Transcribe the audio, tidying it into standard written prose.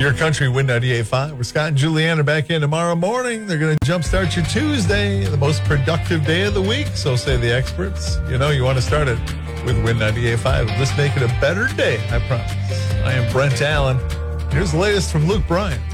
Your Country, Win 98.5. We're Scott and Juliana back in tomorrow morning. They're going to jumpstart your Tuesday, the most productive day of the week, so say the experts. You know, you want to start it with Win 98.5. Let's make it a better day, I promise. I am Brent Allen. Here's the latest from Luke Bryan.